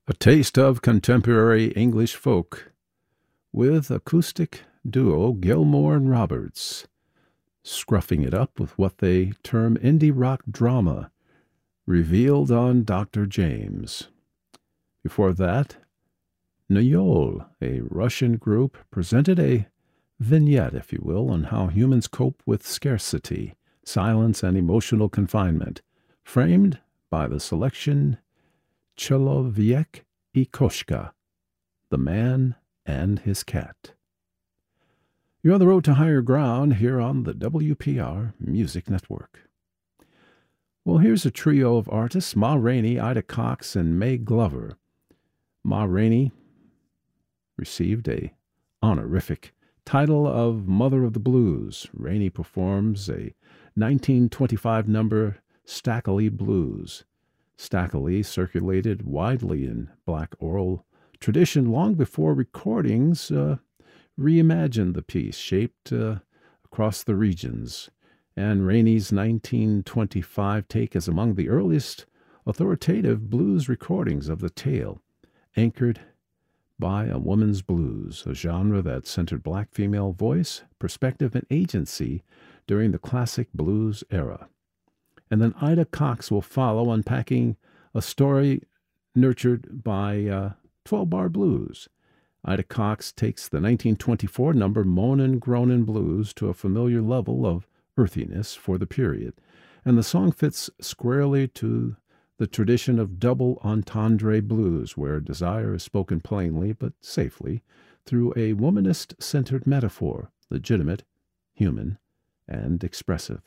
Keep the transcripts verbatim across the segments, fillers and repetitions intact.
A taste of contemporary English folk with acoustic duo Gilmore and Roberts, scruffing it up with what they term indie rock drama, revealed on Doctor James. Before that, Nayol, a Russian group, presented a vignette, if you will, on how humans cope with scarcity, silence, and emotional confinement, framed by the selection Cheloviek i Koshka, The Man and His Cat. You're on the road to higher ground here on the W P R Music Network. Well, here's a trio of artists, Ma Rainey, Ida Cox, and May Glover. Ma Rainey received a honorific title of Mother of the Blues. Rainey performs a nineteen twenty-five number Stackley Blues. Stackley circulated widely in black oral tradition long before recordings uh, reimagined the piece, shaped uh, across the regions. And Rainey's nineteen twenty-five take is among the earliest authoritative blues recordings of the tale, anchored by a woman's blues, a genre that centered black female voice, perspective, and agency during the classic blues era. And then Ida Cox will follow, unpacking a story nurtured by uh, twelve-bar blues. Ida Cox takes the nineteen twenty-four number Moanin' Groanin' Blues to a familiar level of earthiness for the period, and the song fits squarely to the tradition of double entendre blues, where desire is spoken plainly but safely through a womanist-centered metaphor, legitimate, human, and expressive.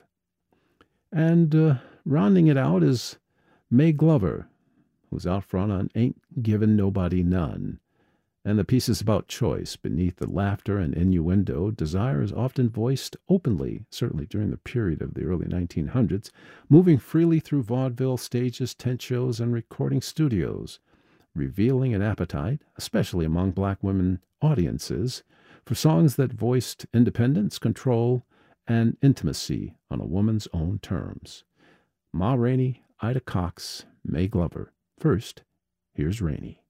And uh, rounding it out is May Glover, who's out front on Ain't Givin' Nobody None. And the piece is about choice. Beneath the laughter and innuendo, desire is often voiced openly, certainly during the period of the early nineteen hundreds, moving freely through vaudeville stages, tent shows, and recording studios, revealing an appetite, especially among black women audiences, for songs that voiced independence, control, and intimacy on a woman's own terms. Ma Rainey, Ida Cox, May Glover. First, here's Rainey.